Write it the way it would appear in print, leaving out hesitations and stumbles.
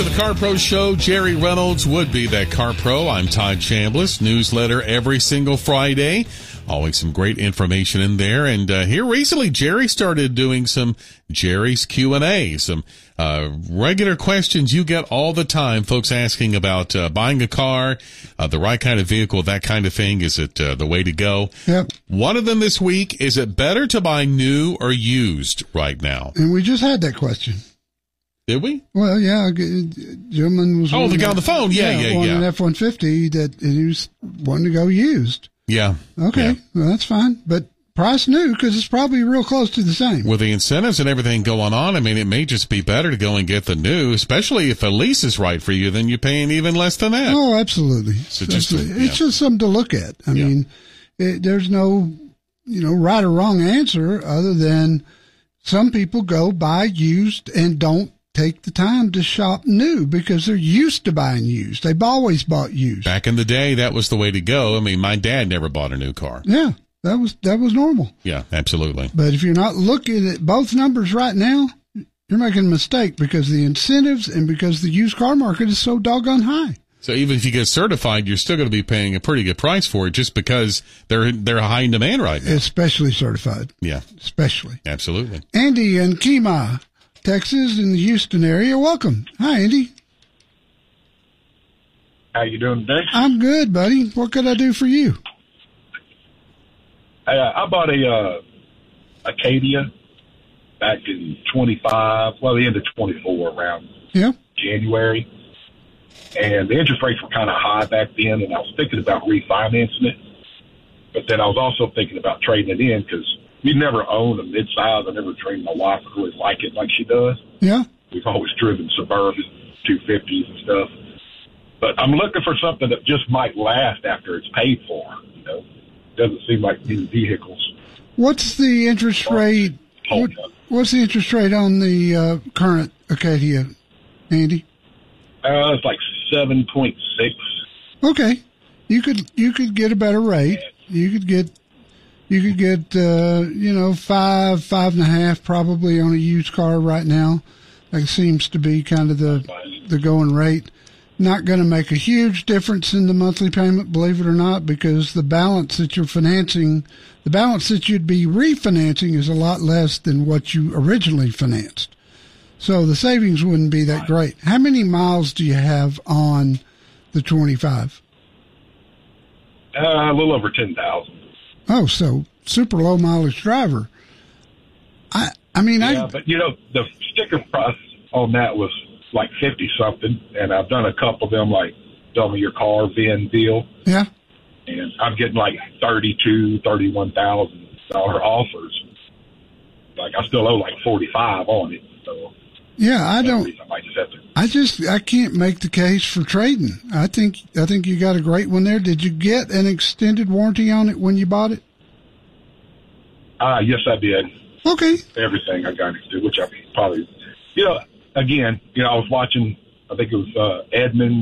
The Car Pro Show, Jerry Reynolds would be that Car Pro. I'm Todd Chambliss. Newsletter every single Friday. Always some great information in there. And here recently, Jerry started doing some Jerry's Q&A, some regular questions you get all the time. Folks asking about buying a car, the right kind of vehicle, that kind of thing. Is it the way to go? Yep. One of them this week, is it better to buy new or used right now? And we just had that question. Did we? Well, yeah, a gentleman was. Oh, the guy on the phone. Yeah. An F-150 that he was wanting to go used. Yeah. Okay, yeah. Well, that's fine. But price new, because it's probably real close to the same. With the incentives and everything going on, I mean, it may just be better to go and get the new, especially if a lease is right for you, then you're paying even less than that. Oh, absolutely. So it's just something to look at. I mean, there's no, right or wrong answer other than some people go buy used and don't take the time to shop new because they're used to buying used. They've always bought used. Back in the day, that was the way to go. I mean, my dad never bought a new car. Yeah, that was normal. Yeah, absolutely. But if you're not looking at both numbers right now, you're making a mistake because the incentives and because the used car market is so doggone high. So even if you get certified, you're still going to be paying a pretty good price for it just because they're high in demand right now. Especially certified. Yeah. Especially. Absolutely. Andy in Kemah, Texas, in the Houston area. Welcome. Hi, Andy. How you doing today? I'm good, buddy. What could I do for you? I bought a Acadia back in the end of 24 around January. And the interest rates were kind of high back then, and I was thinking about refinancing it. But then I was also thinking about trading it in because we never owned a midsize. I never trained my wife to really like it like she does. Yeah. We've always driven Suburban 250s and stuff. But I'm looking for something that just might last after it's paid for. Doesn't seem like these vehicles. What's the interest rate? What's the interest rate on the current Acadia, Andy? It's like 7.6. Okay, you could get a better rate. You could get 5.5 probably on a used car right now. That seems to be kind of the going rate. Not going to make a huge difference in the monthly payment, believe it or not, because the balance that you're financing, the balance that you'd be refinancing is a lot less than what you originally financed. So the savings wouldn't be that great. How many miles do you have on the 25? A little over 10,000. Oh, so super low mileage driver. But the sticker price on that was like 50 something, and I've done a couple of them like Tell Me Your Car VIN deal. Yeah. And I'm getting like $31,000 offers. Like I still owe like 45 on it. So yeah, I can't make the case for trading. I think you got a great one there. Did you get an extended warranty on it when you bought it? Yes, I did. Okay. Everything I got into, which I probably, again, I was watching, I think it was Edmund